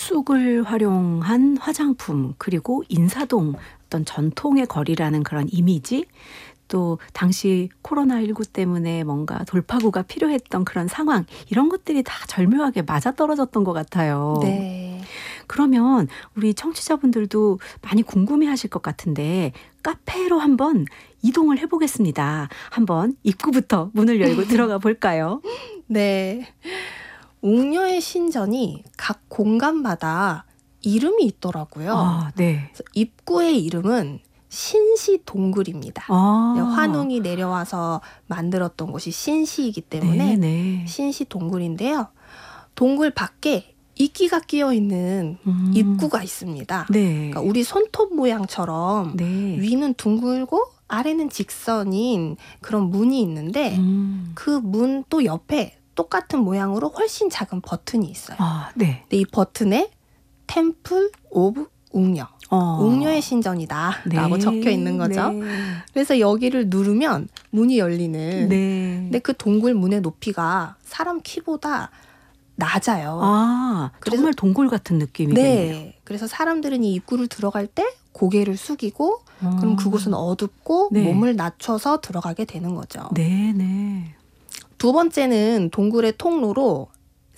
쑥을 활용한 화장품, 그리고 인사동 어떤 전통의 거리라는 그런 이미지, 또 당시 코로나19 때문에 뭔가 돌파구가 필요했던 그런 상황, 이런 것들이 다 절묘하게 맞아떨어졌던 것 같아요. 네. 그러면 우리 청취자분들도 많이 궁금해하실 것 같은데 카페로 한번 이동을 해보겠습니다. 한번 입구부터 문을 열고 들어가 볼까요? 네. 옥녀의 신전이 각 공간마다 이름이 있더라고요. 아, 네. 그래서 입구의 이름은 신시동굴입니다. 환웅이 내려와서 만들었던 곳이 신시이기 때문에 네네. 신시동굴인데요. 동굴 밖에 이끼가 끼어 있는 입구가 있습니다. 네. 그러니까 우리 손톱 모양처럼 네. 위는 둥글고 아래는 직선인 그런 문이 있는데 그 문 또 옆에 똑같은 모양으로 훨씬 작은 버튼이 있어요. 아, 네. 근데 이 버튼에 템플 오브 옥녀, 옥녀의 신전이다 라고 네. 적혀 있는 거죠. 네. 그래서 여기를 누르면 문이 열리는. 네. 근데 그 동굴 문의 높이가 사람 키보다 낮아요. 아, 그래서, 정말 동굴 같은 느낌이겠네요. 네. 그래서 사람들은 이 입구를 들어갈 때 고개를 숙이고 그럼 그곳은 어둡고 네. 몸을 낮춰서 들어가게 되는 거죠. 네네. 두 번째는 동굴의 통로로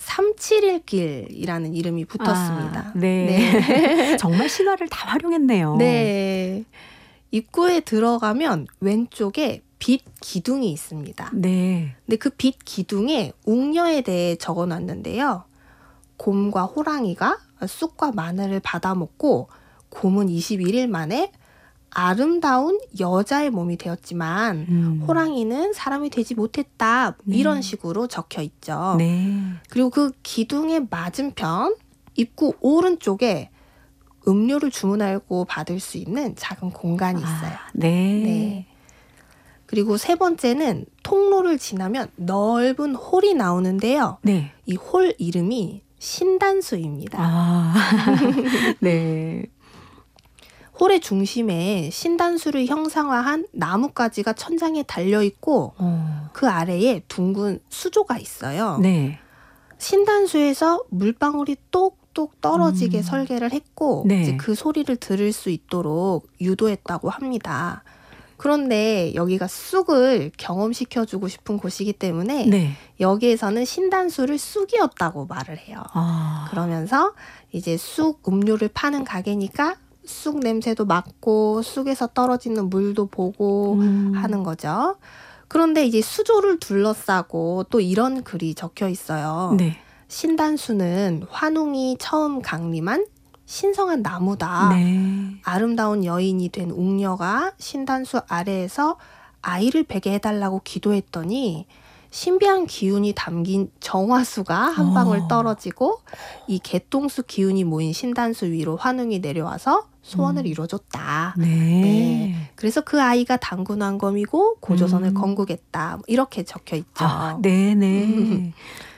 371길이라는 이름이 붙었습니다. 아, 네. 정말 신화를 다 활용했네요. 네. 입구에 들어가면 왼쪽에 빛 기둥이 있습니다. 네. 근데 그 빛 기둥에 옥녀에 대해 적어놨는데요. 곰과 호랑이가 쑥과 마늘을 받아먹고 곰은 21일 만에 아름다운 여자의 몸이 되었지만 호랑이는 사람이 되지 못했다. 이런 식으로 적혀 있죠. 네. 그리고 그 기둥의 맞은편 입구 오른쪽에 음료를 주문하고 받을 수 있는 작은 공간이 있어요. 네. 네. 그리고 세 번째는 통로를 지나면 넓은 홀이 나오는데요. 네. 이 홀 이름이 신단수입니다. 아, 네. 홀의 중심에 신단수를 형상화한 나뭇가지가 천장에 달려있고 그 아래에 둥근 수조가 있어요. 네. 신단수에서 물방울이 똑똑 떨어지게 설계를 했고 네. 이제 그 소리를 들을 수 있도록 유도했다고 합니다. 그런데 여기가 쑥을 경험시켜주고 싶은 곳이기 때문에 네. 여기에서는 신단수를 쑥이었다고 말을 해요. 아. 그러면서 이제 쑥 음료를 파는 가게니까 쑥 냄새도 맡고 쑥에서 떨어지는 물도 보고 하는 거죠. 그런데 이제 수조를 둘러싸고 또 이런 글이 적혀 있어요. 네. 신단수는 환웅이 처음 강림한 신성한 나무다. 네. 아름다운 여인이 된 옥녀가 신단수 아래에서 아이를 베게 해달라고 기도했더니 신비한 기운이 담긴 정화수가 한 방울 떨어지고 이 개똥수 기운이 모인 신단수 위로 환웅이 내려와서 소원을 이뤄줬다. 네. 네. 그래서 그 아이가 당군왕검이고 고조선을 건국했다. 이렇게 적혀 있죠. 아, 네네.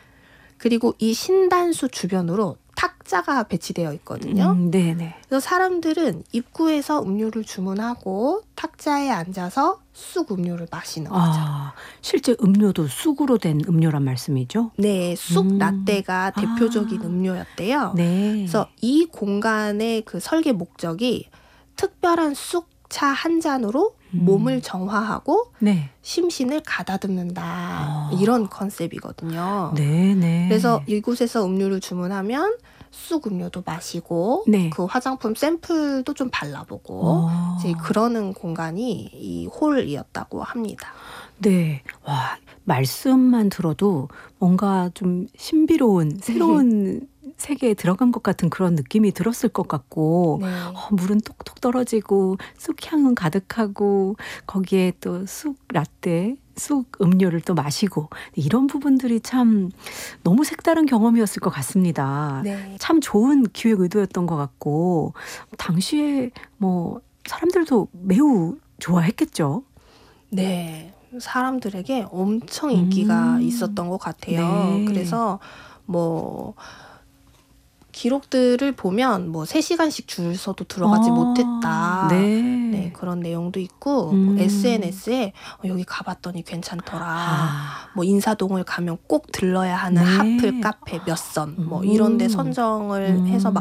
그리고 이 신단수 주변으로 탁자가 배치되어 있거든요. 네네. 그래서 사람들은 입구에서 음료를 주문하고 탁자에 앉아서 쑥 음료를 마시는 거죠. 아, 실제 음료도 쑥으로 된 음료란 말씀이죠? 네, 쑥 라떼가 대표적인 음료였대요. 네. 그래서 이 공간의 그 설계 목적이 특별한 쑥차 한 잔으로 몸을 정화하고 네. 심신을 가다듬는다. 이런 컨셉이거든요. 네네. 그래서 이곳에서 음료를 주문하면 쑥 음료도 마시고 네. 그 화장품 샘플도 좀 발라보고 이제 그러는 공간이 이 홀이었다고 합니다. 네. 와, 말씀만 들어도 뭔가 좀 신비로운 새로운 세계에 들어간 것 같은 그런 느낌이 들었을 것 같고 네. 물은 톡톡 떨어지고 쑥향은 가득하고 거기에 또 쑥 라떼, 쑥 음료를 또 마시고 이런 부분들이 참 너무 색다른 경험이었을 것 같습니다. 네. 참 좋은 기획 의도였던 것 같고 당시에 뭐 사람들도 매우 좋아했겠죠. 네. 사람들에게 엄청 인기가 있었던 것 같아요. 네. 그래서 뭐 기록들을 보면 뭐 3시간씩 줄 서도 들어가지 못했다. 네. 네, 그런 내용도 있고 SNS에 여기 가봤더니 괜찮더라. 뭐 인사동을 가면 꼭 들러야 하는 네. 하플 카페 몇 선 뭐 이런 데 선정을 해서 막